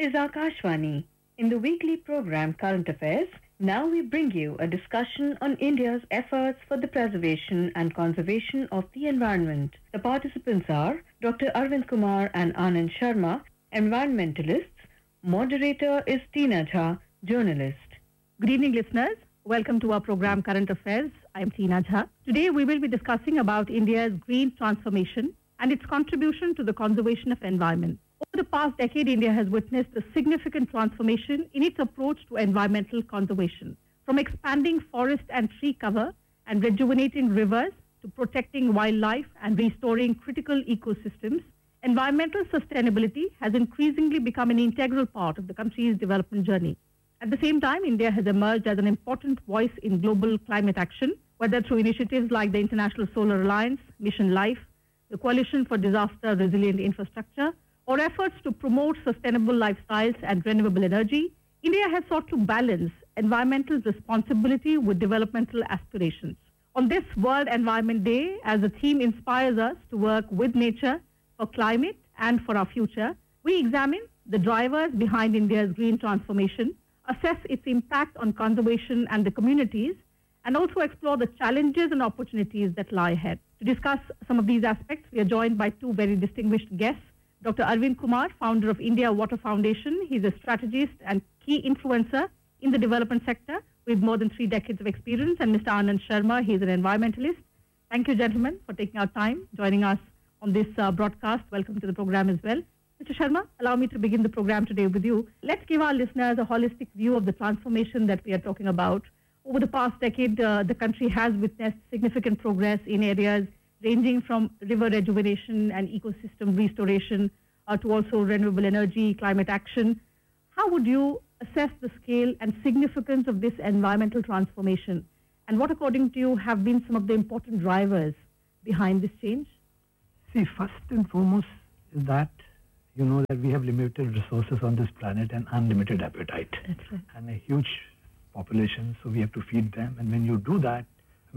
is Akashvani. In the weekly program Current Affairs, now we bring you a discussion on India's efforts for the preservation and conservation of the environment. The participants are Dr. Arvind Kumar and Anand Sharma, environmentalists. Moderator is Tina Jha, journalist. Good evening, listeners. Welcome to our program Current Affairs. I'm Tina Jha. Today we will be discussing about India's green transformation and its contribution to the conservation of environment. Over the past decade, India has witnessed a significant transformation in its approach to environmental conservation. From expanding forest and tree cover and rejuvenating rivers to protecting wildlife and restoring critical ecosystems, environmental sustainability has increasingly become an integral part of the country's development journey. At the same time, India has emerged as an important voice in global climate action, whether through initiatives like the International Solar Alliance, Mission Life, the Coalition for Disaster Resilient Infrastructure, or efforts to promote sustainable lifestyles and renewable energy. India has sought to balance environmental responsibility with developmental aspirations. On this World Environment Day, as the theme inspires us to work with nature for climate and for our future, we examine the drivers behind India's green transformation, assess its impact on conservation and the communities, and also explore the challenges and opportunities that lie ahead. To discuss some of these aspects, we are joined by two very distinguished guests. Dr. Arvind Kumar, founder of India Water Foundation. He's a strategist and key influencer in the development sector with more than 3 decades of experience. And Mr. Anand Sharma, he's an environmentalist. Thank you, gentlemen, for taking our time, joining us on this broadcast. Welcome to the program as well. Mr. Sharma, allow me to begin the program today with you. Let's give our listeners a holistic view of the transformation that we are talking about. Over the past decade, the country has witnessed significant progress in areas ranging from river rejuvenation and ecosystem restoration to also renewable energy, climate action. How would you assess the scale and significance of this environmental transformation? And what, according to you, have been some of the important drivers behind this change? See, first and foremost is that you know that we have limited resources on this planet and unlimited appetite. That's right. And a huge population, so we have to feed them. And when you do that,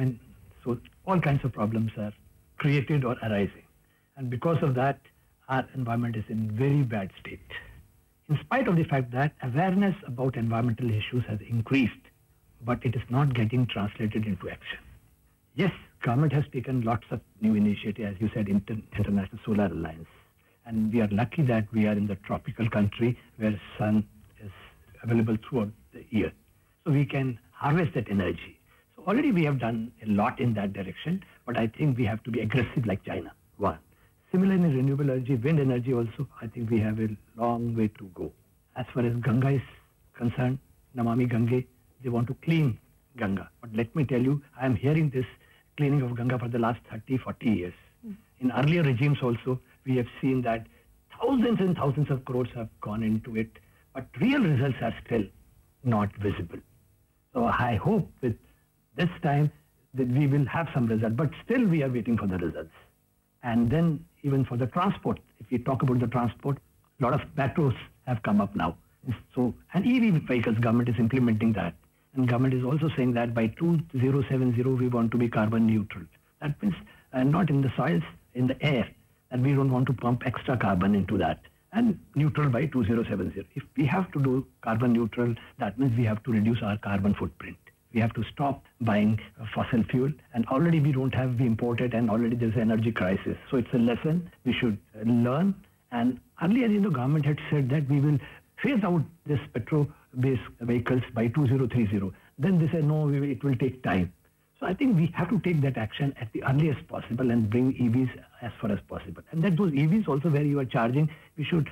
so all kinds of problems are created or arising. And because of that, our environment is in very bad state. In spite of the fact that awareness about environmental issues has increased, but it is not getting translated into action. Yes, government has taken lots of new initiatives, as you said, International Solar Alliance. And we are lucky that we are in the tropical country where sun is available throughout the year. So we can harvest that energy. So already we have done a lot in that direction, but I think we have to be aggressive like China, one. Similarly, in renewable energy, wind energy also, I think we have a long way to go. As far as Ganga is concerned, Namami Gange, they want to clean Ganga. But let me tell you, I am hearing this cleaning of Ganga for the last 30, 40 years. In earlier regimes also, we have seen that thousands and thousands of crores have gone into it, but real results are still not visible. So I hope with this time that we will have some result, but still we are waiting for the results. And then even for the transport, if we talk about the transport, a lot of metros have come up now. So, and EV vehicles, government is implementing that. And government is also saying that by 2070, we want to be carbon neutral. That means not in the soils, in the air. And we don't want to pump extra carbon into that. And neutral by 2070. If we have to do carbon neutral, that means we have to reduce our carbon footprint. We have to stop buying fossil fuel, and already we import it, and already there's an energy crisis. So it's a lesson we should learn. And earlier, government had said that we will phase out this petrol-based vehicles by 2030. Then they said, no, it will take time. So I think we have to take that action at the earliest possible and bring EVs as far as possible. And that those EVs also where you are charging, it should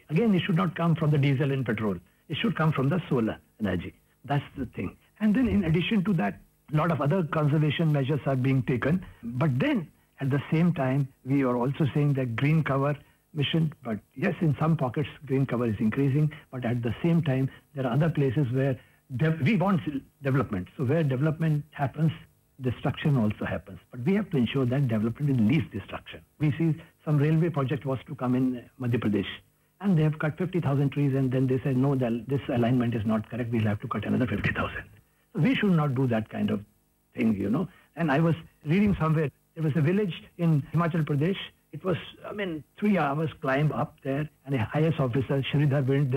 not come from the diesel and petrol. It should come from the solar energy. That's the thing. And then in addition to that, a lot of other conservation measures are being taken. But then at the same time, we are also saying that green cover mission, but yes, in some pockets, green cover is increasing. But at the same time, there are other places where we want development. So where development happens, destruction also happens. But we have to ensure that development is least destruction. We see some railway project was to come in Madhya Pradesh. And they have cut 50,000 trees, and then they said, no, this alignment is not correct. We'll have to cut another 50,000. So we should not do that kind of thing, And I was reading somewhere, there was a village in Himachal Pradesh. It was, 3 hours climb up there, and a IS officer, Sridhar, went there,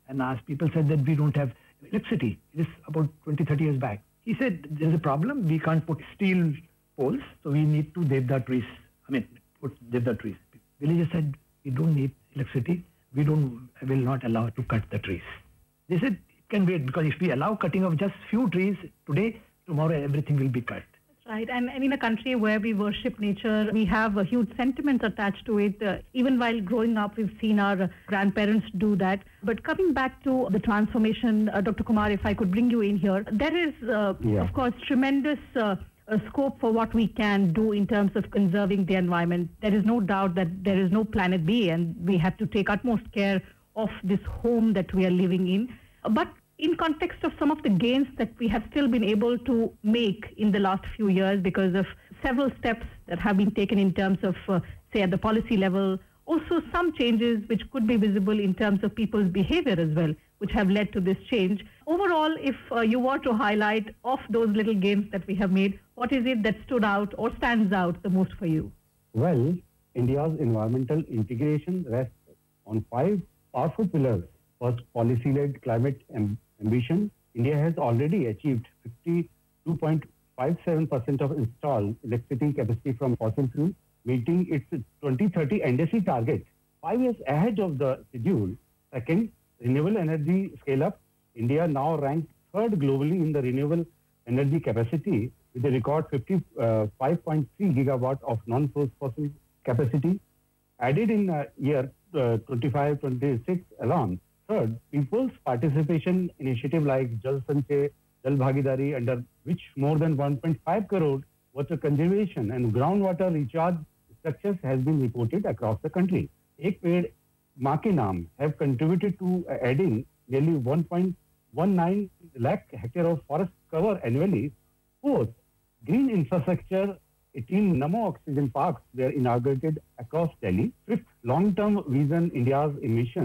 and asked, people said that we don't have electricity. It is about 20, 30 years back. He said, there's a problem. We can't put steel poles, so we need to devda trees. Put devda trees. Villagers said, we don't need electricity. We will not allow to cut the trees. They said, it can wait, because if we allow cutting of just few trees today, tomorrow everything will be cut. Right, and in a country where we worship nature, we have a huge sentiments attached to it. Even while growing up, we've seen our grandparents do that. But coming back to the transformation, Dr. Kumar, if I could bring you in here, there is, of course, tremendous scope for what we can do in terms of conserving the environment. There is no doubt that there is no planet B, and we have to take utmost care of this home that we are living in. But in context of some of the gains that we have still been able to make in the last few years because of several steps that have been taken in terms of, say, at the policy level, also some changes which could be visible in terms of people's behavior as well, which have led to this change. Overall, if you were to highlight of those little gains that we have made, what is it that stood out or stands out the most for you? Well, India's environmental integration rests on 5 powerful pillars. First, policy-led climate ambition. India has already achieved 52.57% of installed electricity capacity from fossil fuels, meeting its 2030 NDC target 5 years ahead of the schedule. Second, renewable energy scale-up. India now ranks 3rd globally in the renewable energy capacity with a record 55.3 gigawatt of non-fossil capacity added in year 25-26 alone. Third, people's participation initiative like Jal Sanchay, Jal Bhagidari, under which more than 1.5 crore water conservation and groundwater recharge structures has been reported across the country. Ek Ped Maa Ke Naam have contributed to adding nearly 1.19 lakh hectare of forest cover annually. Fourth, green infrastructure, 18 Namo Oxygen Parks were inaugurated across Delhi. Fifth, long-term vision, India's emission